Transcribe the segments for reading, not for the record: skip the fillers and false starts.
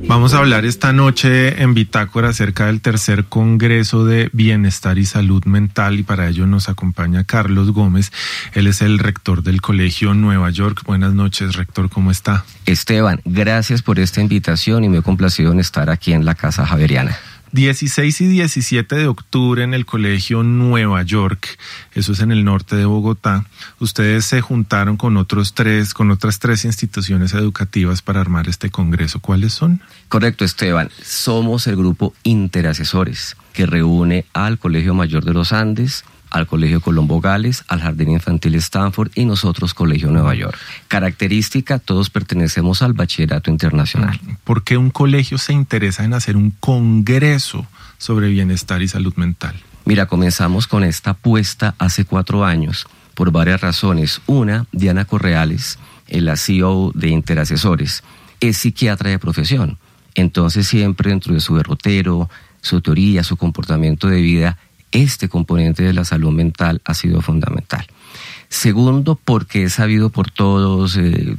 Vamos a hablar esta noche en Bitácora acerca del tercer Congreso de Bienestar y Salud Mental, y para ello nos acompaña Carlos Gómez. Él es el rector del Colegio Nueva York. Buenas noches, rector, ¿cómo está? Esteban, gracias por esta invitación y me he complacido en estar aquí en la Casa Javeriana. 16 y 17 de octubre en el Colegio Nueva York, eso es en el norte de Bogotá. Ustedes se juntaron con otras tres instituciones educativas para armar este congreso. ¿Cuáles son? Correcto, Esteban. Somos el grupo Interasesores, que reúne al Colegio Mayor de los Andes, al Colegio Colombo Gales, al Jardín Infantil Stanford y nosotros Colegio Nueva York. Característica, todos pertenecemos al Bachillerato Internacional. ¿Por qué un colegio se interesa en hacer un congreso sobre bienestar y salud mental? Mira, comenzamos con esta apuesta hace 4 años por varias razones. Una, Diana Correales, la CEO de Interasesores, es psiquiatra de profesión. Entonces siempre dentro de su derrotero, su teoría, su comportamiento de vida, este componente de la salud mental ha sido fundamental. Segundo, porque es sabido por todos,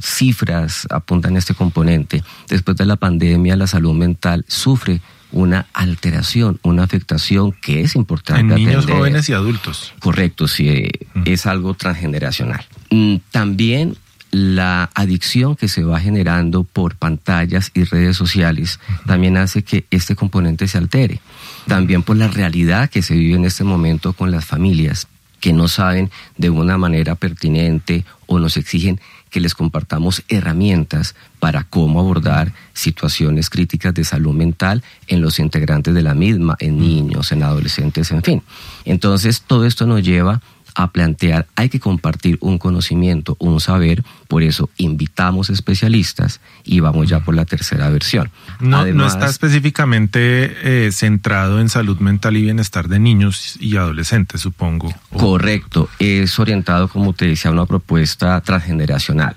cifras apuntan a este componente. Después de la pandemia, la salud mental sufre una alteración, una afectación que es importante en atender. Niños, jóvenes y adultos. Correcto, sí, es algo transgeneracional. También la adicción que se va generando por pantallas y redes sociales también hace que este componente se altere. También por la realidad que se vive en este momento con las familias que no saben de una manera pertinente o nos exigen que les compartamos herramientas para cómo abordar situaciones críticas de salud mental en los integrantes de la misma, en niños, en adolescentes, en fin. Entonces, todo esto nos lleva a plantear, hay que compartir un conocimiento, un saber, por eso invitamos especialistas y vamos ya por la tercera versión. Además, no está específicamente centrado en salud mental y bienestar de niños y adolescentes, supongo. Correcto, es orientado, como te decía, a una propuesta transgeneracional.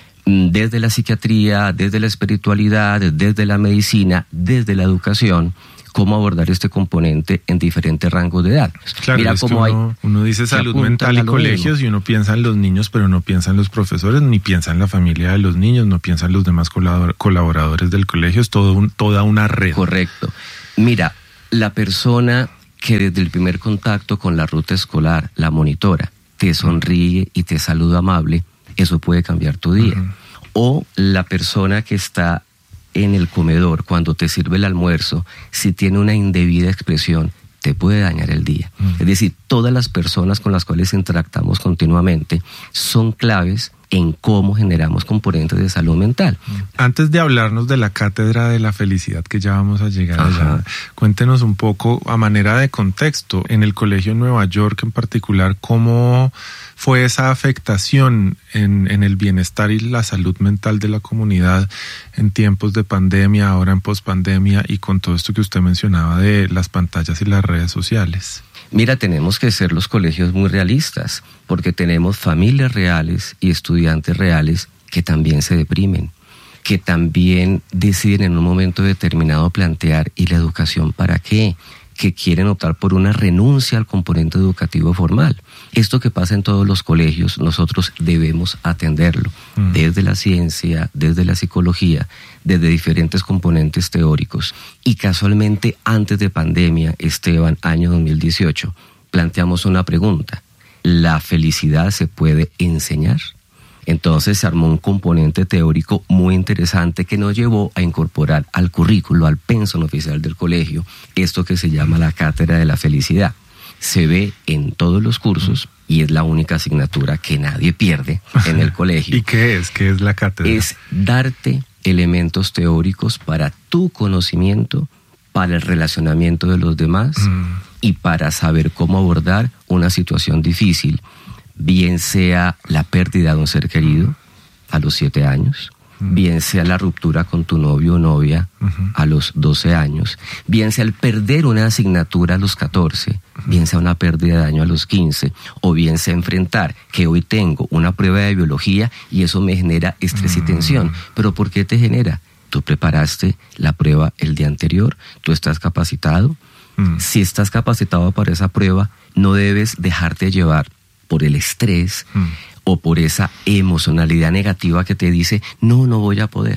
Desde la psiquiatría, desde la espiritualidad, desde la medicina, desde la educación, cómo abordar este componente en diferentes rangos de edad. Claro, mira cómo uno dice salud mental y colegios y uno piensa en los niños, pero no piensa en los profesores, ni piensa en la familia de los niños, no piensa en los demás colaboradores del colegio, es toda una red. Correcto. Mira, la persona que desde el primer contacto con la ruta escolar, la monitora, te sonríe y te saluda amable, eso puede cambiar tu día. O la persona que está en el comedor, cuando te sirve el almuerzo, si tiene una indebida expresión, te puede dañar el día. Es decir, todas las personas con las cuales interactuamos continuamente son claves en cómo generamos componentes de salud mental. Antes de hablarnos de la cátedra de la felicidad, que ya vamos a llegar allá, cuéntenos un poco, a manera de contexto, en el Colegio Nueva York en particular, ¿cómo fue esa afectación en el bienestar y la salud mental de la comunidad en tiempos de pandemia, ahora en pospandemia y con todo esto que usted mencionaba de las pantallas y las redes sociales? Mira, tenemos que ser los colegios muy realistas, porque tenemos familias reales y estudiantes reales que también se deprimen, que también deciden en un momento determinado plantear, ¿y la educación para qué? Que quieren optar por una renuncia al componente educativo formal. Esto que pasa en todos los colegios, nosotros debemos atenderlo, desde la ciencia, desde la psicología, desde diferentes componentes teóricos. Y casualmente, antes de pandemia, Esteban, año 2018, planteamos una pregunta: ¿la felicidad se puede enseñar? Entonces se armó un componente teórico muy interesante que nos llevó a incorporar al currículo, al pensum oficial del colegio, esto que se llama la Cátedra de la Felicidad. Se ve en todos los cursos y es la única asignatura que nadie pierde en el colegio. ¿Y qué es? ¿Qué es la cátedra? Es darte elementos teóricos para tu conocimiento, para el relacionamiento de los demás y para saber cómo abordar una situación difícil, bien sea la pérdida de un ser querido a los 7 años, bien sea la ruptura con tu novio o novia a los 12 años, bien sea el perder una asignatura a los 14, bien sea una pérdida de año a los 15, o bien sea enfrentar que hoy tengo una prueba de biología y eso me genera estrés y tensión. ¿Pero por qué te genera? Tú preparaste la prueba el día anterior, tú estás capacitado. Si estás capacitado para esa prueba, no debes dejarte llevar por el estrés o por esa emocionalidad negativa que te dice, no voy a poder.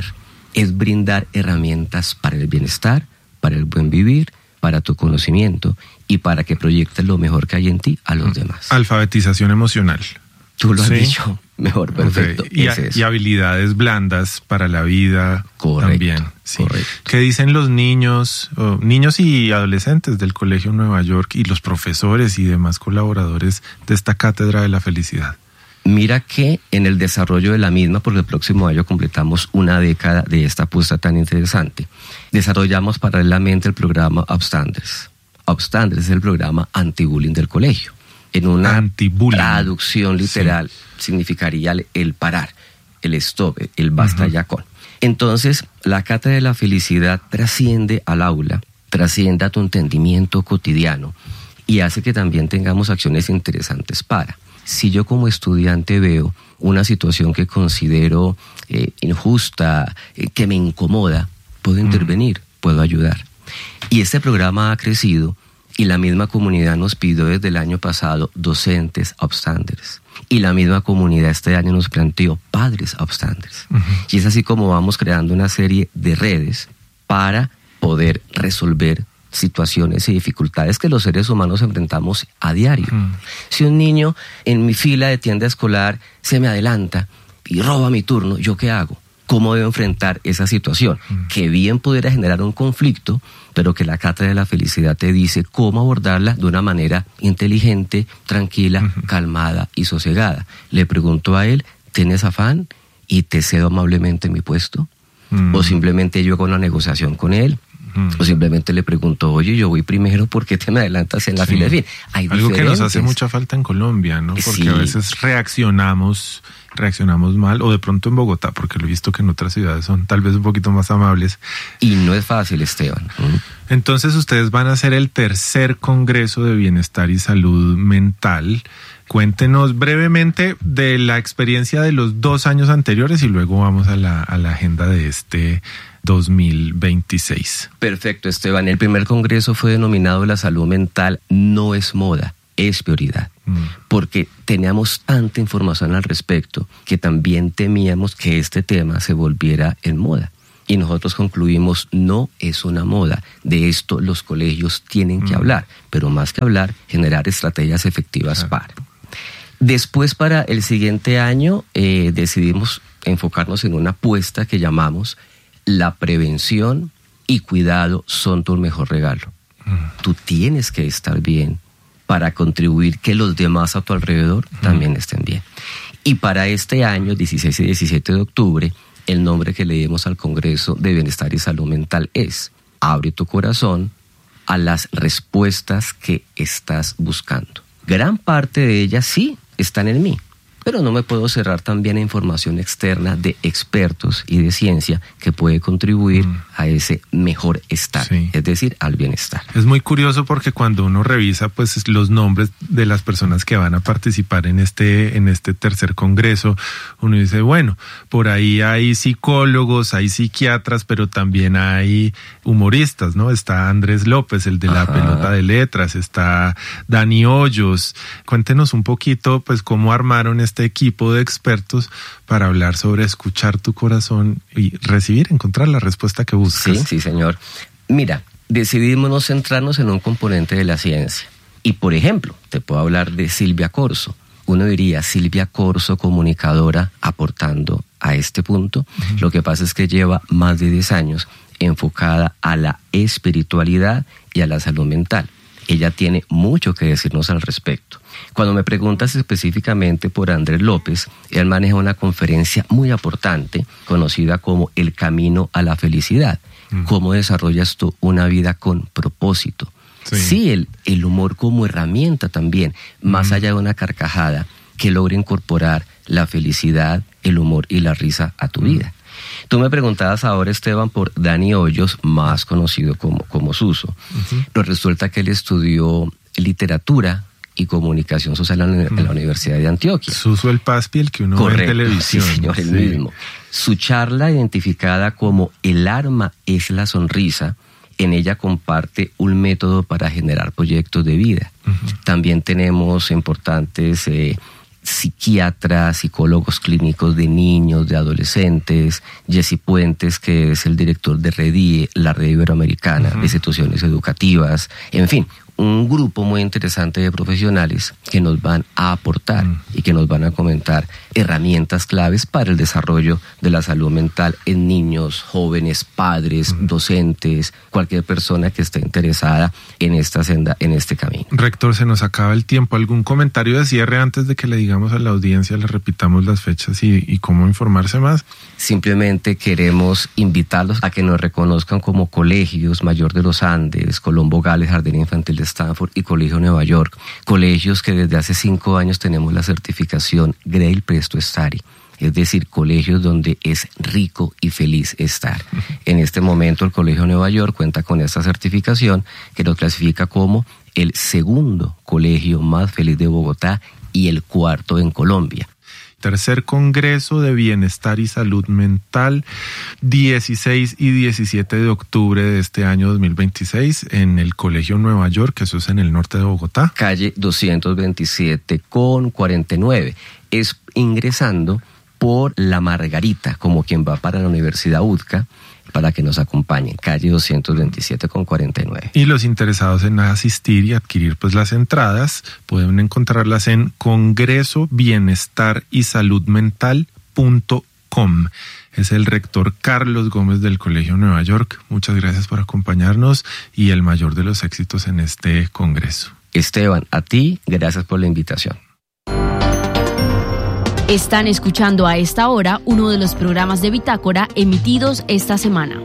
es brindar herramientas para el bienestar, para el buen vivir, para tu conocimiento y para que proyectes lo mejor que hay en ti a los demás. Alfabetización emocional. Tú lo has dicho mejor, perfecto. Okay. Y habilidades blandas para la vida. Correcto, también. Sí. Correcto. ¿Qué dicen los niños y adolescentes del Colegio Nueva York y los profesores y demás colaboradores de esta Cátedra de la Felicidad? Mira que en el desarrollo de la misma, porque el próximo año completamos una década de esta apuesta tan interesante, desarrollamos paralelamente el programa Upstanders. Upstanders es el programa anti-bullying del colegio. En una traducción literal, significaría el parar, el stop, el basta ya con. Entonces, la Cátedra de la Felicidad trasciende al aula, trasciende a tu entendimiento cotidiano y hace que también tengamos acciones interesantes para. Si yo como estudiante veo una situación que considero injusta, que me incomoda, puedo intervenir, puedo ayudar. Y este programa ha crecido y la misma comunidad nos pidió desde el año pasado docentes upstanders. Y la misma comunidad este año nos planteó padres upstanders. Y es así como vamos creando una serie de redes para poder resolver situaciones y dificultades que los seres humanos enfrentamos a diario. Si un niño en mi fila de tienda escolar se me adelanta y roba mi turno, ¿yo qué hago? ¿Cómo debo enfrentar esa situación? Que bien pudiera generar un conflicto, pero que la Cátedra de la Felicidad te dice cómo abordarla de una manera inteligente, tranquila, calmada y sosegada. Le pregunto a él, ¿tienes afán y te cedo amablemente mi puesto? ¿O simplemente yo hago una negociación con él? O simplemente le pregunto, oye, yo voy primero, ¿por qué te me adelantas en la fila? En fin, hay algo que nos hace mucha falta en Colombia, ¿no? Porque a veces reaccionamos mal, o de pronto en Bogotá, porque lo he visto que en otras ciudades son tal vez un poquito más amables. Y no es fácil, Esteban. Entonces ustedes van a hacer el tercer Congreso de Bienestar y Salud Mental. Cuéntenos brevemente de la experiencia de los 2 años anteriores y luego vamos a la agenda de este 2026. Perfecto, Esteban. El primer congreso fue denominado La salud mental no es moda, es prioridad. Porque teníamos tanta información al respecto que también temíamos que este tema se volviera en moda. Y nosotros concluimos, no es una moda. De esto los colegios tienen que hablar, pero más que hablar, generar estrategias efectivas para. Después, para el siguiente año, decidimos enfocarnos en una apuesta que llamamos la prevención y cuidado son tu mejor regalo. Tú tienes que estar bien para contribuir que los demás a tu alrededor también estén bien. Y para este año, 16 y 17 de octubre, el nombre que le dimos al Congreso de Bienestar y Salud Mental es Abre tu corazón a las respuestas que estás buscando. Gran parte de ellas sí están en mí, pero no me puedo cerrar también a información externa de expertos y de ciencia que puede contribuir a ese mejor estar, es decir, al bienestar. Es muy curioso porque cuando uno revisa pues los nombres de las personas que van a participar en este tercer congreso, uno dice, bueno, por ahí hay psicólogos, hay psiquiatras, pero también hay humoristas, ¿no? Está Andrés López, el de la pelota de letras, está Dani Hoyos. Cuéntenos un poquito pues cómo armaron este equipo de expertos para hablar sobre escuchar tu corazón y encontrar la respuesta que buscas. Sí, señor. Mira, decidimos no centrarnos en un componente de la ciencia. Y, por ejemplo, te puedo hablar de Silvia Corso. Uno diría, Silvia Corso, comunicadora, aportando a este punto. Lo que pasa es que lleva más de 10 años enfocada a la espiritualidad y a la salud mental. Ella tiene mucho que decirnos al respecto. Cuando me preguntas específicamente por Andrés López, él maneja una conferencia muy importante conocida como El Camino a la Felicidad. ¿Cómo desarrollas tú una vida con propósito? Sí, el humor como herramienta también, más allá de una carcajada que logre incorporar la felicidad, el humor y la risa a tu vida. Tú me preguntabas ahora, Esteban, por Dani Hoyos, más conocido como Suso. Pero resulta que él estudió literatura y comunicación social en la Universidad de Antioquia. Suso el Paspi, el que uno ve en televisión. Sí, señor, el mismo. Su charla, identificada como El arma es la sonrisa, en ella comparte un método para generar proyectos de vida. También tenemos importantes psiquiatras, psicólogos clínicos de niños, de adolescentes, Jesse Puentes, que es el director de REDIE, la Red Iberoamericana de Instituciones Educativas, en fin, un grupo muy interesante de profesionales que nos van a aportar y que nos van a comentar herramientas claves para el desarrollo de la salud mental en niños, jóvenes, padres, docentes, cualquier persona que esté interesada en esta senda, en este camino. Rector, se nos acaba el tiempo. ¿Algún comentario de cierre antes de que le digamos a la audiencia, le repitamos las fechas y cómo informarse más? Simplemente queremos invitarlos a que nos reconozcan como colegios Mayor de los Andes, Colombo Gales, Jardín Infantil de Stanford y Colegio Nueva York, colegios que desde hace 5 años tenemos la certificación Grail Presto Study, es decir, colegios donde es rico y feliz estar. En este momento el Colegio Nueva York cuenta con esta certificación que nos clasifica como el segundo colegio más feliz de Bogotá y el cuarto en Colombia. Tercer Congreso de Bienestar y Salud Mental, 16 y 17 de octubre de este año 2026 en el Colegio Nueva York, eso es en el norte de Bogotá. Calle 227 con 49. Es ingresando por La Margarita, como quien va para la Universidad UTCA, para que nos acompañen, calle 227 con 49. Y los interesados en asistir y adquirir pues las entradas pueden encontrarlas en congresobienestarysaludmental.com. Es el rector Carlos Gómez del Colegio Nueva York. Muchas gracias por acompañarnos y el mayor de los éxitos en este congreso. Esteban, a ti, gracias por la invitación. Están escuchando a esta hora uno de los programas de Bitácora emitidos esta semana.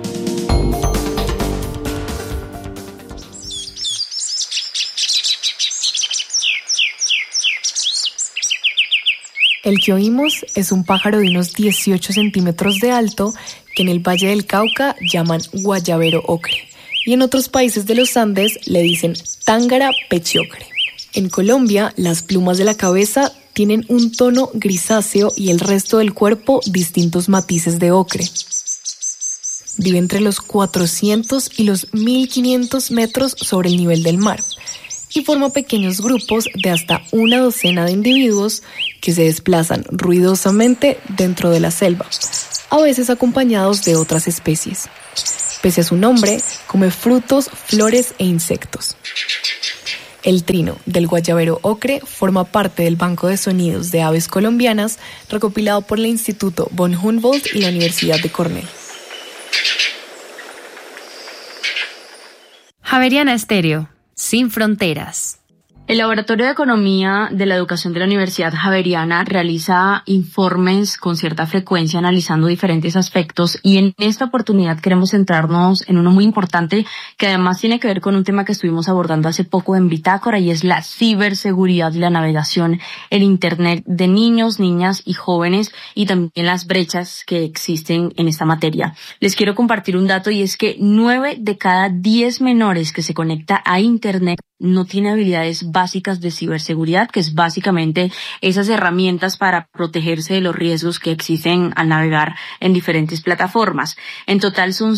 El que oímos es un pájaro de unos 18 centímetros de alto que en el Valle del Cauca llaman guayabero ocre y en otros países de los Andes le dicen tángara pechiocre. En Colombia, las plumas de la cabeza tienen un tono grisáceo y el resto del cuerpo distintos matices de ocre. Vive entre los 400 y los 1500 metros sobre el nivel del mar y forma pequeños grupos de hasta una docena de individuos que se desplazan ruidosamente dentro de la selva, a veces acompañados de otras especies. Pese a su nombre, come frutos, flores e insectos. El trino del guayabero ocre forma parte del Banco de Sonidos de Aves Colombianas recopilado por el Instituto von Humboldt y la Universidad de Cornell. Javeriana Estéreo, sin fronteras. El Laboratorio de Economía de la Educación de la Universidad Javeriana realiza informes con cierta frecuencia analizando diferentes aspectos y en esta oportunidad queremos centrarnos en uno muy importante que además tiene que ver con un tema que estuvimos abordando hace poco en Bitácora y es la ciberseguridad y la navegación en Internet de niños, niñas y jóvenes y también las brechas que existen en esta materia. Les quiero compartir un dato y es que 9 de cada 10 menores que se conecta a Internet no tiene habilidades básicas de ciberseguridad, que es básicamente esas herramientas para protegerse de los riesgos que existen al navegar en diferentes plataformas. En total son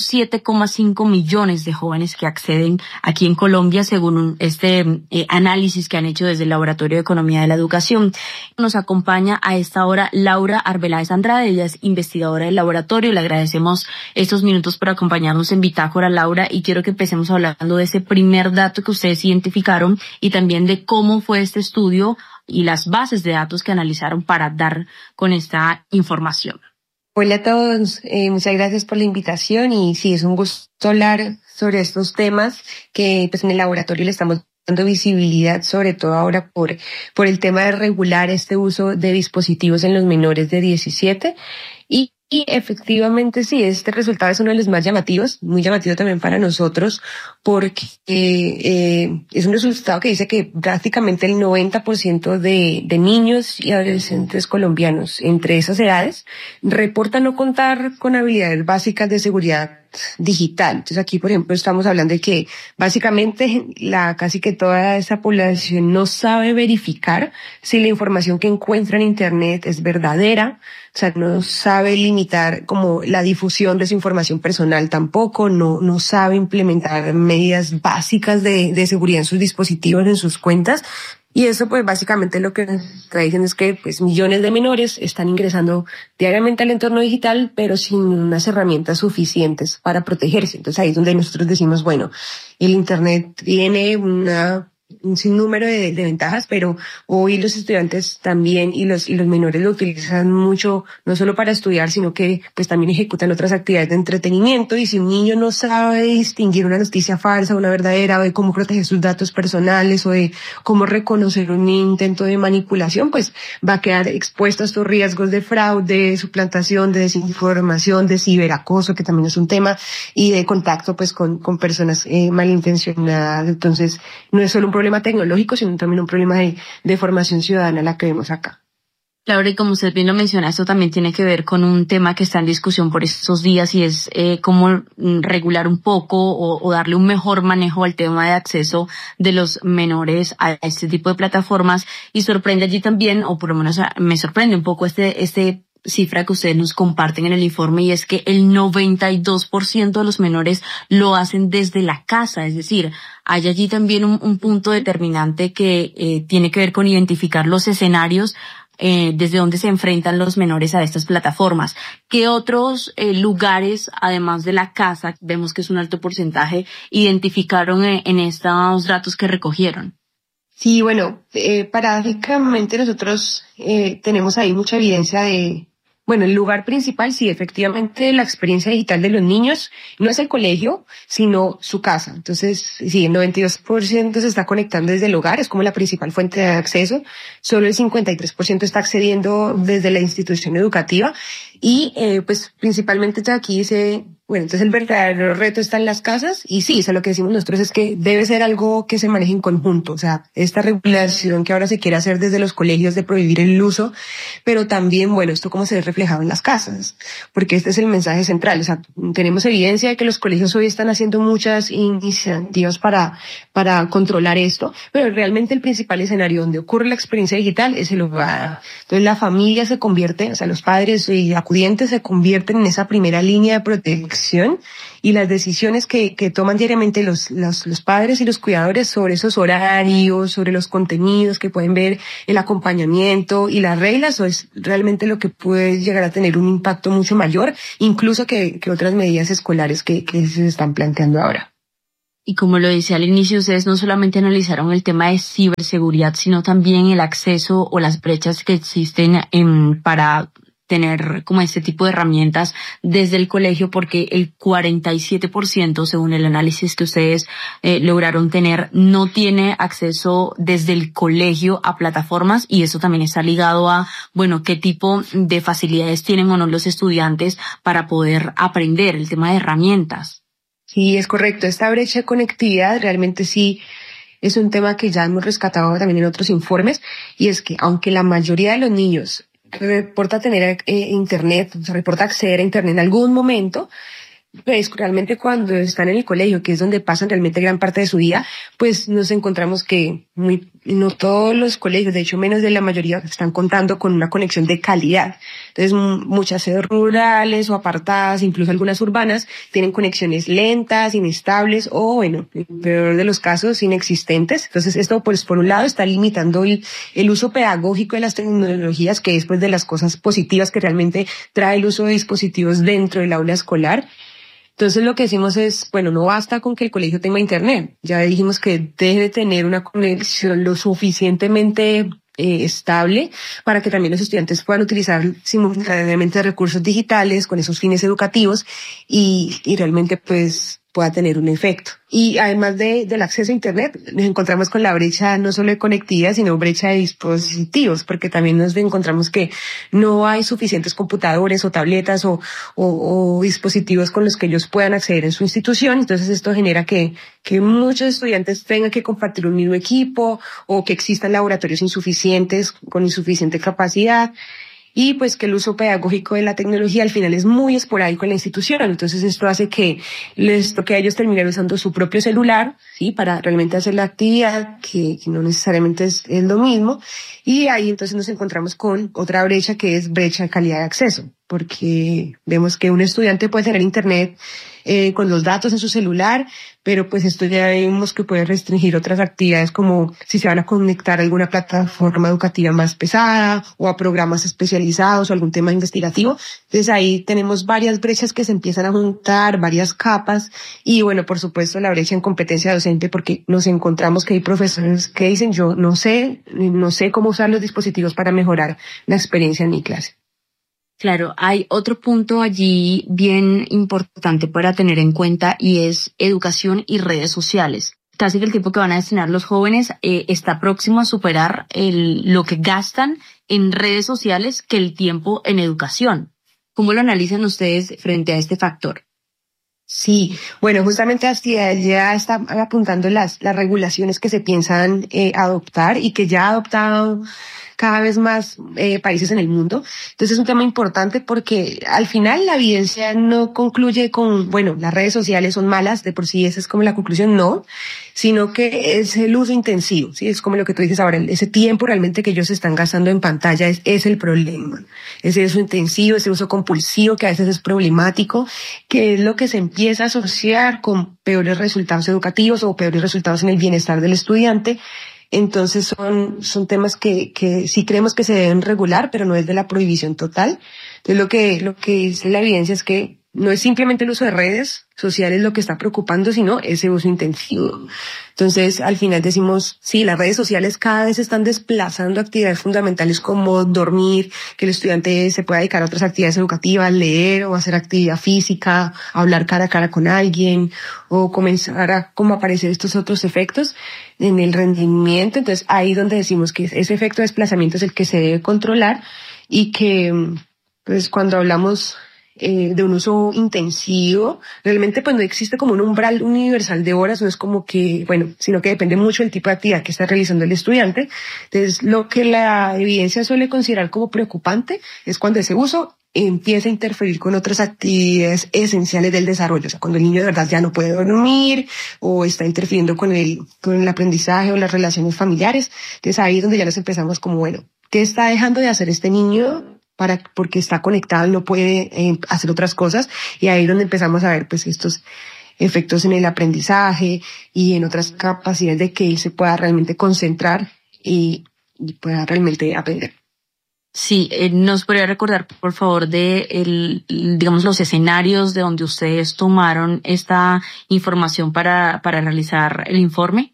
7,5 millones de jóvenes que acceden aquí en Colombia, según este análisis que han hecho desde el Laboratorio de Economía de la Educación. Nos acompaña a esta hora Laura Arbeláez Andrade, ella es investigadora del laboratorio. Le agradecemos estos minutos por acompañarnos en Bitácora, Laura, y quiero que empecemos hablando de ese primer dato que ustedes identificaron y también de cómo fue este estudio y las bases de datos que analizaron para dar con esta información. Hola a todos, muchas gracias por la invitación y sí, es un gusto hablar sobre estos temas que pues en el laboratorio le estamos dando visibilidad, sobre todo ahora por el tema de regular este uso de dispositivos en los menores de 17 y efectivamente sí, este resultado es uno de los más llamativos, muy llamativo también para nosotros, porque es un resultado que dice que prácticamente el 90% de niños y adolescentes colombianos entre esas edades reportan no contar con habilidades básicas de seguridad digital. Entonces aquí, por ejemplo, estamos hablando de que básicamente casi que toda esa población no sabe verificar si la información que encuentra en Internet es verdadera, o sea, no sabe limitar como la difusión de su información personal tampoco, no sabe implementar medidas básicas de seguridad en sus dispositivos, en sus cuentas. Y eso pues básicamente lo que está diciendo es que pues millones de menores están ingresando diariamente al entorno digital, pero sin unas herramientas suficientes para protegerse. Entonces ahí es donde nosotros decimos, bueno, el Internet tiene un sinnúmero de ventajas, pero hoy los estudiantes también y los menores lo utilizan mucho, no solo para estudiar, sino que pues también ejecutan otras actividades de entretenimiento. Y si un niño no sabe distinguir una noticia falsa, una verdadera, o de cómo proteger sus datos personales, o de cómo reconocer un intento de manipulación, pues va a quedar expuesto a estos riesgos de fraude, suplantación, de desinformación, de ciberacoso, que también es un tema, y de contacto pues con personas malintencionadas. Entonces, no es solo un problema tecnológico, sino también un problema de formación ciudadana la que vemos acá. Laura, y como usted bien lo menciona, esto también tiene que ver con un tema que está en discusión por estos días y es cómo regular un poco o darle un mejor manejo al tema de acceso de los menores a este tipo de plataformas. Y sorprende allí también, o por lo menos me sorprende un poco este cifra que ustedes nos comparten en el informe, y es que el 92% de los menores lo hacen desde la casa. Es decir, hay allí también un punto determinante que tiene que ver con identificar los escenarios desde donde se enfrentan los menores a estas plataformas. ¿Qué otros lugares, además de la casa, vemos que es un alto porcentaje, identificaron en estos datos que recogieron? Sí, bueno, paradójicamente nosotros tenemos ahí mucha evidencia de... Bueno, el lugar principal, sí, efectivamente, la experiencia digital de los niños no es el colegio, sino su casa. Entonces, sí, el 92% se está conectando desde el hogar, es como la principal fuente de acceso. Solo el 53% está accediendo desde la institución educativa. Y, pues, principalmente aquí dice, bueno, entonces el verdadero reto está en las casas. Y sí, eso es lo que decimos nosotros, es que debe ser algo que se maneje en conjunto. O sea, esta regulación que ahora se quiere hacer desde los colegios de prohibir el uso, pero también, bueno, esto cómo se ve reflejado en las casas, porque este es el mensaje central. O sea, tenemos evidencia de que los colegios hoy están haciendo muchas iniciativas para controlar esto, pero realmente el principal escenario donde ocurre la experiencia digital es el hogar. Entonces la familia se convierte, o sea, los padres y acudientes se convierten en esa primera línea de protección, y las decisiones que toman diariamente los padres y los cuidadores sobre esos horarios, sobre los contenidos que pueden ver, el acompañamiento y las reglas, o es realmente lo que puede llegar a tener un impacto mucho mayor, incluso que otras medidas escolares que se están planteando ahora. Y como lo decía al inicio, ustedes no solamente analizaron el tema de ciberseguridad, sino también el acceso o las brechas que existen para tener como este tipo de herramientas desde el colegio, porque el 47%, según el análisis que ustedes lograron tener, no tiene acceso desde el colegio a plataformas, y eso también está ligado a, bueno, qué tipo de facilidades tienen o no los estudiantes para poder aprender el tema de herramientas. Sí, es correcto. Esta brecha de conectividad realmente sí es un tema que ya hemos rescatado también en otros informes, y es que aunque la mayoría de los niños reporta tener internet, o sea, reporta acceder a internet en algún momento, pues realmente cuando están en el colegio, que es donde pasan realmente gran parte de su día, pues nos encontramos que no todos los colegios, de hecho menos de la mayoría, están contando con una conexión de calidad. Entonces muchas sedes rurales o apartadas, incluso algunas urbanas, tienen conexiones lentas, inestables o, bueno, en el peor de los casos, inexistentes. Entonces esto, pues por un lado, está limitando el uso pedagógico de las tecnologías, que es pues de las cosas positivas que realmente trae el uso de dispositivos dentro del aula escolar. Entonces lo que decimos es, bueno, no basta con que el colegio tenga internet. Ya dijimos que debe tener una conexión lo suficientemente estable para que también los estudiantes puedan utilizar simultáneamente recursos digitales con esos fines educativos y realmente pues pueda tener un efecto. Y además del acceso a internet, nos encontramos con la brecha no solo de conectividad, sino brecha de dispositivos, porque también nos encontramos que no hay suficientes computadores o tabletas o dispositivos con los que ellos puedan acceder en su institución. Entonces esto genera que muchos estudiantes tengan que compartir un mismo equipo, o que existan laboratorios insuficientes con insuficiente capacidad. Y pues que el uso pedagógico de la tecnología al final es muy esporádico en la institución. Entonces esto hace que les toque a ellos terminar usando su propio celular, sí, para realmente hacer la actividad, que no necesariamente es lo mismo. Y ahí entonces nos encontramos con otra brecha, que es brecha de calidad de acceso, porque vemos que un estudiante puede tener internet con los datos en su celular, pero pues esto ya vemos que puede restringir otras actividades como si se van a conectar a alguna plataforma educativa más pesada o a programas especializados o algún tema investigativo. Entonces ahí tenemos varias brechas que se empiezan a juntar, varias capas y bueno, por supuesto la brecha en competencia docente porque nos encontramos que hay profesores que dicen yo no sé cómo usar los dispositivos para mejorar la experiencia en mi clase. Claro, hay otro punto allí bien importante para tener en cuenta y es educación y redes sociales. Casi que el tiempo que van a destinar los jóvenes está próximo a superar lo que gastan en redes sociales que el tiempo en educación. ¿Cómo lo analizan ustedes frente a este factor? Sí, bueno, justamente Astilla ya está apuntando las regulaciones que se piensan adoptar y que ya ha adoptado cada vez más países en el mundo. Entonces es un tema importante porque al final la evidencia no concluye con, bueno, las redes sociales son malas, de por sí esa es como la conclusión, no, sino que es el uso intensivo, ¿sí? Es como lo que tú dices ahora, ese tiempo realmente que ellos están gastando en pantalla es el problema. Ese uso intensivo, ese uso compulsivo que a veces es problemático, que es lo que se empieza a asociar con peores resultados educativos o peores resultados en el bienestar del estudiante. Entonces son temas que sí creemos que se deben regular, pero no es de la prohibición total. Entonces lo que dice la evidencia es que no es simplemente el uso de redes sociales lo que está preocupando, sino ese uso intensivo. Entonces, al final decimos, sí, las redes sociales cada vez están desplazando actividades fundamentales como dormir, que el estudiante se pueda dedicar a otras actividades educativas, leer o hacer actividad física, hablar cara a cara con alguien, o comenzar a como aparecer estos otros efectos en el rendimiento. Entonces, ahí donde decimos que ese efecto de desplazamiento es el que se debe controlar y que, pues, cuando hablamos de un uso intensivo, realmente pues no existe como un umbral universal de horas, no es como que, bueno, sino que depende mucho del tipo de actividad que está realizando el estudiante. Entonces, lo que la evidencia suele considerar como preocupante es cuando ese uso empieza a interferir con otras actividades esenciales del desarrollo, o sea, cuando el niño de verdad ya no puede dormir o está interfiriendo con el aprendizaje o las relaciones familiares. Entonces, ahí es donde ya nos empezamos como, bueno, ¿qué está dejando de hacer este niño porque está conectado y no puede hacer otras cosas? Y ahí es donde empezamos a ver pues estos efectos en el aprendizaje y en otras capacidades de que él se pueda realmente concentrar y pueda realmente aprender. Sí, ¿nos podría recordar, por favor, digamos, los escenarios de donde ustedes tomaron esta información para realizar el informe?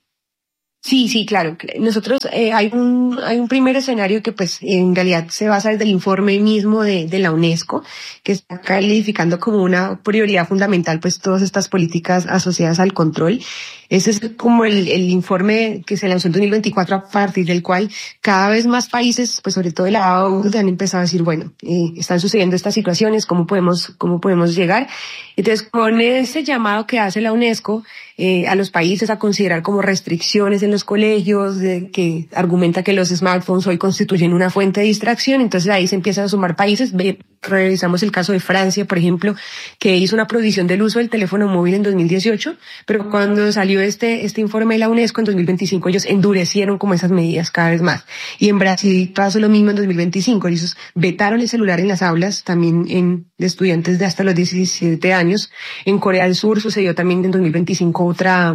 Sí, claro. Nosotros, hay un primer escenario que pues en realidad se basa desde el informe mismo de la UNESCO, que está calificando como una prioridad fundamental pues todas estas políticas asociadas al control. Ese es como el informe que se lanzó en 2024, a partir del cual cada vez más países, pues sobre todo de la ONU, han empezado a decir, bueno, están sucediendo estas situaciones, ¿cómo podemos llegar? Entonces, con ese llamado que hace la UNESCO, a los países a considerar como restricciones en los colegios, que argumenta que los smartphones hoy constituyen una fuente de distracción, entonces ahí se empiezan a sumar países. Revisamos el caso de Francia, por ejemplo, que hizo una prohibición del uso del teléfono móvil en 2018, pero cuando salió este informe de la UNESCO en 2025, ellos endurecieron como esas medidas cada vez más. Y en Brasil pasó lo mismo en 2025, ellos vetaron el celular en las aulas, también de estudiantes de hasta los 17 años. En Corea del Sur sucedió también en 2025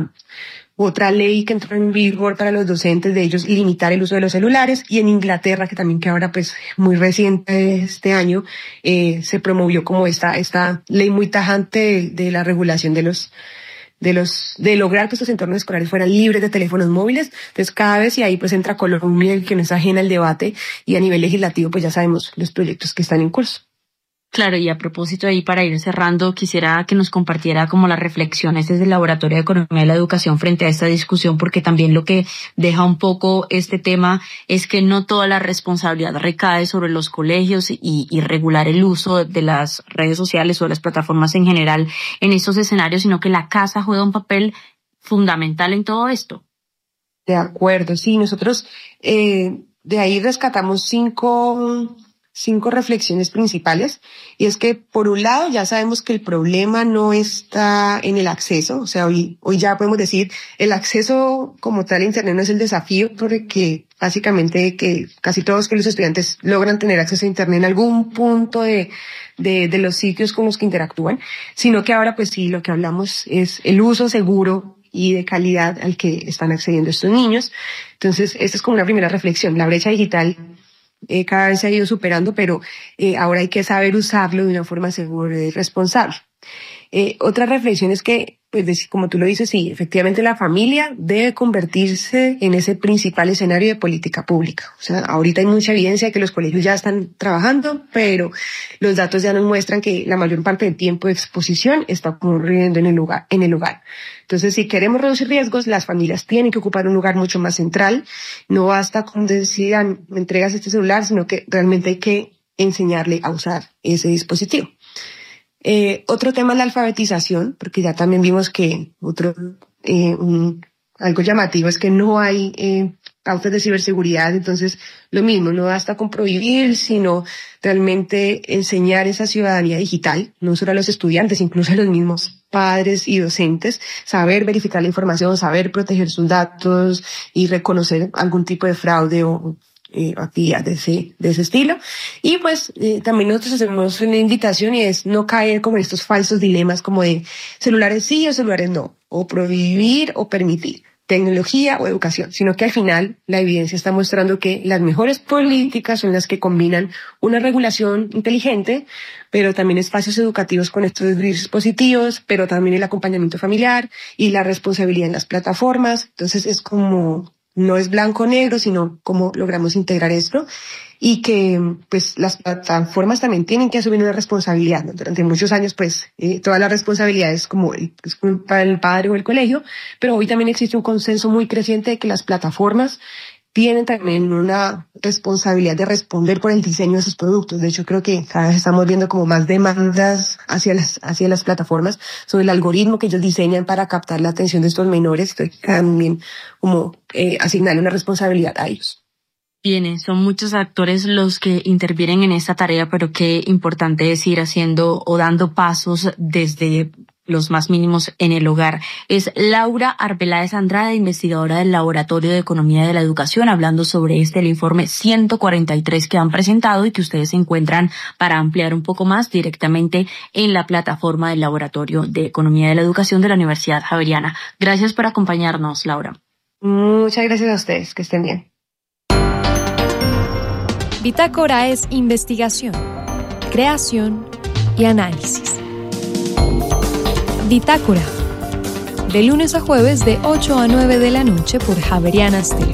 otra ley que entró en vigor para los docentes de ellos limitar el uso de los celulares, y en Inglaterra, que ahora pues muy reciente este año, se promovió como esta ley muy tajante de la regulación de lograr que estos entornos escolares fueran libres de teléfonos móviles. Entonces cada vez, y ahí pues entra Colombia, que no es ajena al debate, y a nivel legislativo pues ya sabemos los proyectos que están en curso. Claro, y a propósito ahí, para ir cerrando, quisiera que nos compartiera como las reflexiones desde el Laboratorio de Economía de la Educación frente a esta discusión, porque también lo que deja un poco este tema es que no toda la responsabilidad recae sobre los colegios y regular el uso de las redes sociales o de las plataformas en general en estos escenarios, sino que la casa juega un papel fundamental en todo esto. De acuerdo, sí, nosotros de ahí rescatamos cinco 5 reflexiones principales, y es que por un lado ya sabemos que el problema no está en el acceso, o sea, hoy ya podemos decir el acceso como tal a Internet no es el desafío, porque básicamente que casi todos que los estudiantes logran tener acceso a Internet en algún punto de los sitios con los que interactúan, sino que ahora pues sí, lo que hablamos es el uso seguro y de calidad al que están accediendo estos niños. Entonces, esta es como una primera reflexión. La brecha digital cada vez se ha ido superando, pero ahora hay que saber usarlo de una forma segura y responsable. Otra reflexión es que, pues como tú lo dices, sí, efectivamente la familia debe convertirse en ese principal escenario de política pública. O sea, ahorita hay mucha evidencia de que los colegios ya están trabajando, pero los datos ya nos muestran que la mayor parte del tiempo de exposición está ocurriendo en el hogar. Entonces, si queremos reducir riesgos, las familias tienen que ocupar un lugar mucho más central. No basta con decir, me entregas este celular, sino que realmente hay que enseñarle a usar ese dispositivo. Otro tema es la alfabetización, porque ya también vimos que algo llamativo es que no hay pautas de ciberseguridad. Entonces lo mismo, no basta con prohibir, sino realmente enseñar esa ciudadanía digital, no solo a los estudiantes, incluso a los mismos padres y docentes, saber verificar la información, saber proteger sus datos y reconocer algún tipo de fraude o actividad de ese estilo. Y pues también nosotros hacemos una invitación, y es no caer como en estos falsos dilemas como de celulares sí o celulares no, o prohibir o permitir, tecnología o educación, sino que al final la evidencia está mostrando que las mejores políticas son las que combinan una regulación inteligente, pero también espacios educativos con estos dispositivos, pero también el acompañamiento familiar y la responsabilidad en las plataformas. Entonces es como, no es blanco o negro, sino cómo logramos integrar esto, y que pues las plataformas también tienen que asumir una responsabilidad, ¿no? Durante muchos años pues todas las responsabilidades como es culpa del padre o el colegio, pero hoy también existe un consenso muy creciente de que las plataformas tienen también una responsabilidad de responder por el diseño de sus productos. De hecho, creo que cada vez estamos viendo como más demandas hacia las plataformas sobre el algoritmo que ellos diseñan para captar la atención de estos menores. Entonces, también como asignarle una responsabilidad a ellos. Bien, son muchos actores los que intervienen en esta tarea, pero qué importante es ir haciendo o dando pasos desde los más mínimos en el hogar. Es Laura Arbeláez Andrade, investigadora del Laboratorio de Economía de la Educación, hablando sobre el informe 143 que han presentado y que ustedes encuentran para ampliar un poco más directamente en la plataforma del Laboratorio de Economía de la Educación de la Universidad Javeriana. Gracias por acompañarnos, Laura. Muchas gracias a ustedes, que estén bien. Bitácora es investigación, creación y análisis. Bitácora, de lunes a jueves de 8 a 9 de la noche por Javerianas TV.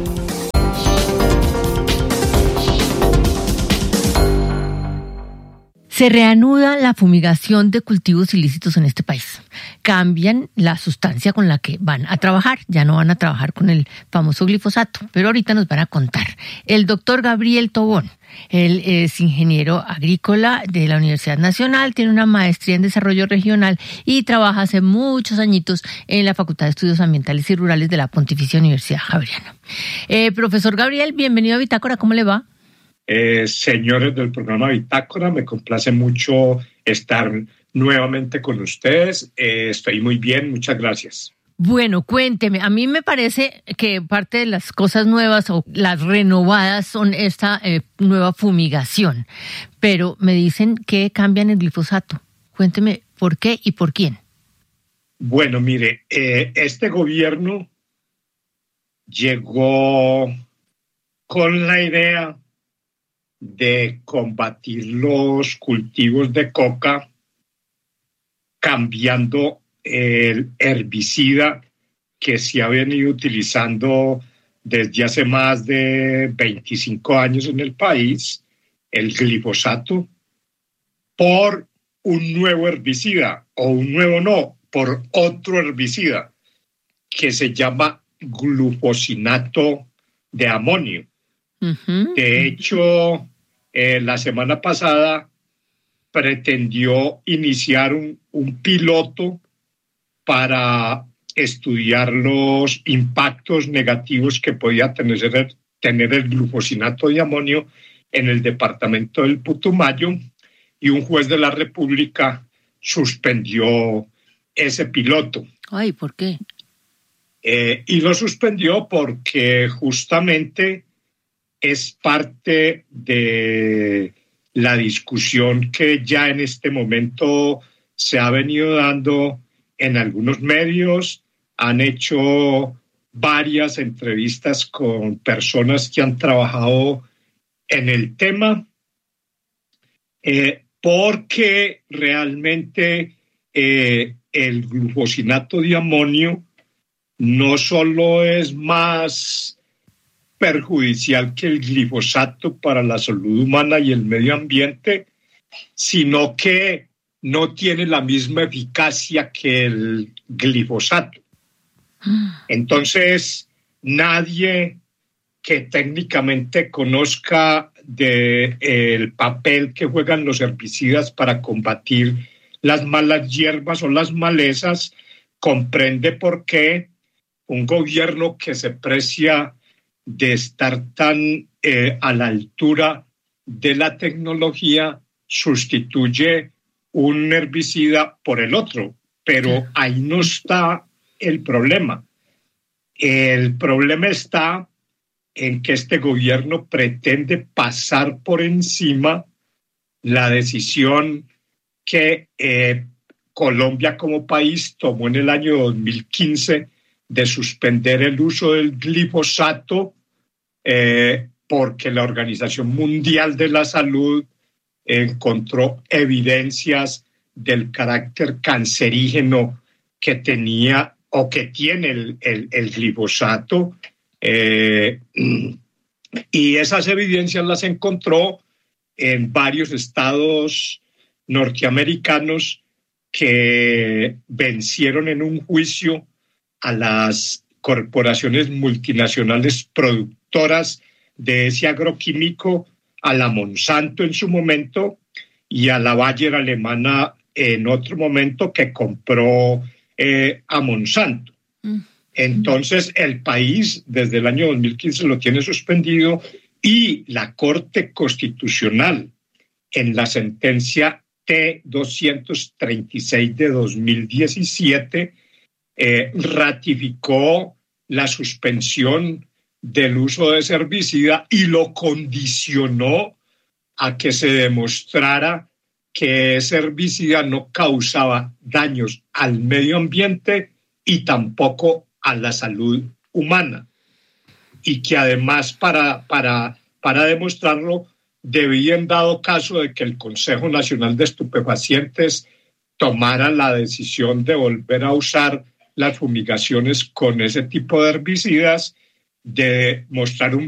Se reanuda la fumigación de cultivos ilícitos en este país. Cambian la sustancia con la que van a trabajar. Ya no van a trabajar con el famoso glifosato, pero ahorita nos van a contar. El doctor Gabriel Tobón, él es ingeniero agrícola de la Universidad Nacional, tiene una maestría en desarrollo regional y trabaja hace muchos añitos en la Facultad de Estudios Ambientales y Rurales de la Pontificia Universidad Javeriana. Profesor Gabriel, bienvenido a Bitácora, ¿cómo le va? Señores del programa Bitácora, me complace mucho estar nuevamente con ustedes. Estoy muy bien, muchas gracias. Bueno, cuénteme, a mí me parece que parte de las cosas nuevas o las renovadas son esta nueva fumigación, pero me dicen que cambian el glifosato. Cuénteme por qué y por quién. Bueno, mire, este gobierno llegó con la idea de combatir los cultivos de coca cambiando el herbicida que se ha venido utilizando desde hace más de 25 años en el país, el glifosato, por un nuevo herbicida, o un nuevo no, por otro herbicida que se llama glufosinato de amonio. Uh-huh. De hecho, la semana pasada pretendió iniciar un piloto para estudiar los impactos negativos que podía tener el glufosinato de amonio en el departamento del Putumayo y un juez de la República suspendió ese piloto. Ay, ¿por qué? Y lo suspendió porque justamente es parte de la discusión que ya en este momento se ha venido dando en algunos medios. Han hecho varias entrevistas con personas que han trabajado en el tema, porque realmente el glufosinato de amonio no solo es más perjudicial que el glifosato para la salud humana y el medio ambiente, sino que no tiene la misma eficacia que el glifosato. Entonces, nadie que técnicamente conozca el papel que juegan los herbicidas para combatir las malas hierbas o las malezas comprende por qué un gobierno que se precia de estar tan a la altura de la tecnología sustituye un herbicida por el otro. Pero ahí no está el problema. El problema está en que este gobierno pretende pasar por encima la decisión que Colombia como país tomó en el año 2015 de suspender el uso del glifosato porque la Organización Mundial de la Salud encontró evidencias del carácter cancerígeno que tenía o que tiene el glifosato, y esas evidencias las encontró en varios estados norteamericanos que vencieron en un juicio a las corporaciones multinacionales productoras de ese agroquímico, a la Monsanto en su momento y a la Bayer alemana en otro momento que compró a Monsanto. Entonces el país desde el año 2015 lo tiene suspendido y la Corte Constitucional en la sentencia T-236 de 2017 ratificó la suspensión del uso de ese herbicida y lo condicionó a que se demostrara que ese herbicida no causaba daños al medio ambiente y tampoco a la salud humana. Y que además para demostrarlo debía, en dado caso de que el Consejo Nacional de Estupefacientes tomara la decisión de volver a usar las fumigaciones con ese tipo de herbicidas, de mostrar un